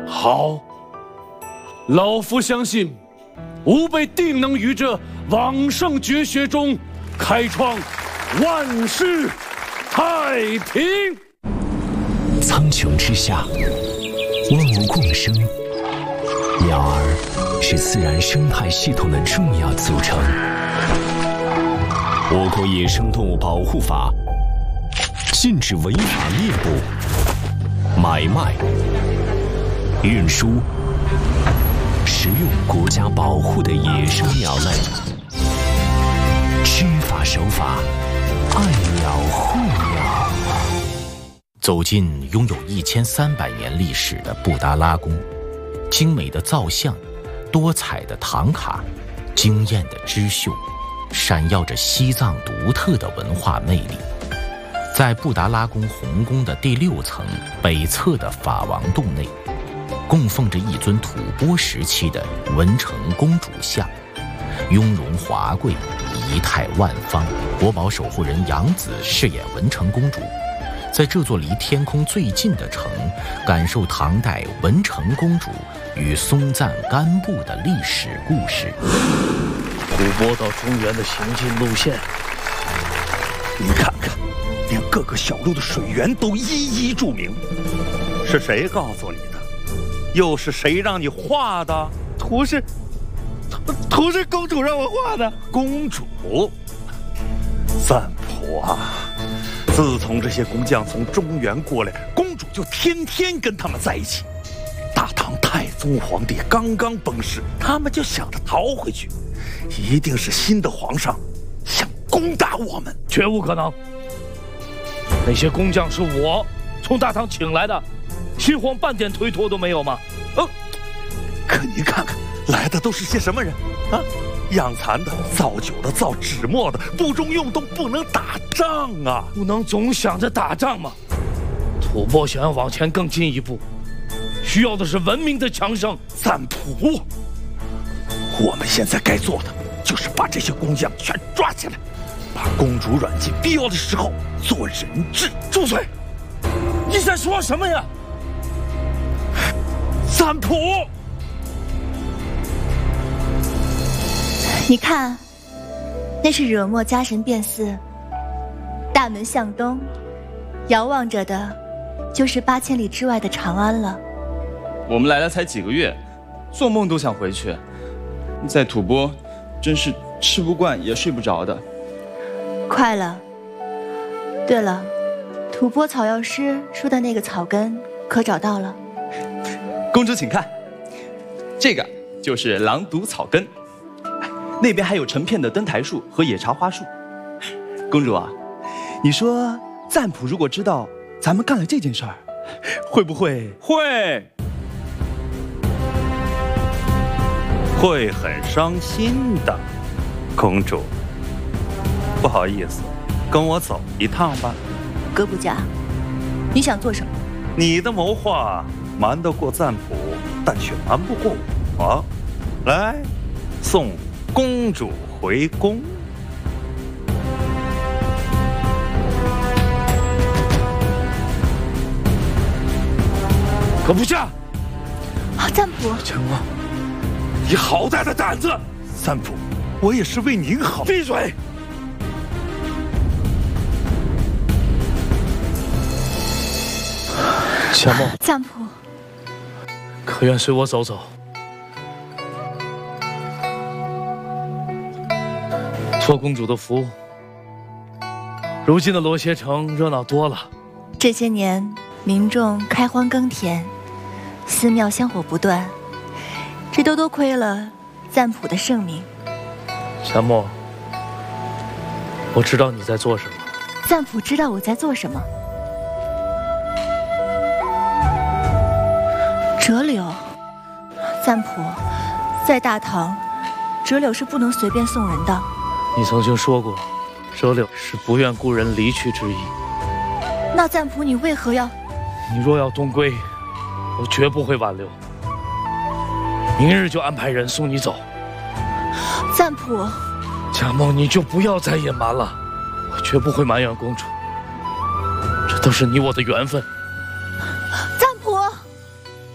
好，老夫相信，吾辈定能于这往圣绝学中开创万世太平。 苍穹之下，万物共生，鸟儿是自然生态系统的重要组成。我国野生动物保护法禁止违法猎捕、买卖、运输、食用国家保护的野生鸟类，知法守法，爱鸟护鸟。走进拥有1300年历史的布达拉宫，精美的造像，多彩的唐卡，惊艳的织绣，闪耀着西藏独特的文化魅力。在布达拉宫红宫的第6层北侧的法王洞内，供奉着一尊吐蕃时期的文成公主像，雍容华贵，仪态万方。国宝守护人杨紫饰演文成公主，在这座离天空最近的城，感受唐代文成公主与松赞干布的历史故事。 吐蕃到中原的行进路线， 你看看，连各个小路的水源都一一注明。是谁告诉你的？又是谁让你画的？图是公主让我画的。公主，赞普啊！自从这些工匠从中原过来，公主就天天跟他们在一起。大唐太宗皇帝刚刚崩逝，他们就想着逃回去，一定是新的皇上想攻打我们。 绝无可能。那些工匠是我从大唐请来的，新皇半点推脱都没有吗？ 可您看看，来的都是些什么人啊？养蚕的、造酒的、造纸墨的，不中用东，不能打仗啊！ 不能总想着打仗吗？吐蕃想要往前更进一步，需要的是文明的强盛。 赞普，我们现在该做的就是把这些工匠全抓起来，把公主软禁必要的时候做人质。 住嘴！你在说什么呀？ 赞普， 你看，那是惹墨家神殿寺，大门向东，遥望着的就是8000里之外的长安了。 我们来了才几个月，做梦都想回去。在吐蕃，真是吃不惯也睡不着的。 快了。对了，吐蕃草药师说的那个草根可找到了？ 公主请看，这个就是狼毒草根，那边还有成片的灯台树和野茶花树。公主啊，你说赞普如果知道咱们干了这件事儿，会不会？ 会很伤心的，公主。不好意思，跟我走一趟吧。 哥布家，你想做什么？ 你的谋划瞒得过赞普，但却瞒不过我。来，送公主回宫。 可不下！ 啊，赞普！ 强啊！你好大的胆子！ 赞普，我也是为您好。 闭嘴！夏梦， 赞普， 可愿随我走走？托公主的福，如今的罗歇城热闹多了。 这些年，民众开荒耕田，寺庙香火不断，这都多亏了赞普的圣名。 夏沫，我知道你在做什么。 赞普知道我在做什么。折柳，赞普，在大唐，折柳是不能随便送人的。 你曾经说过，折柳是不愿故人离去之意。 那赞普，你为何要？ 你若要东归，我绝不会挽留。明日就安排人送你走。 赞普， 贾梦，你就不要再隐瞒了，我绝不会埋怨公主，这都是你我的缘分。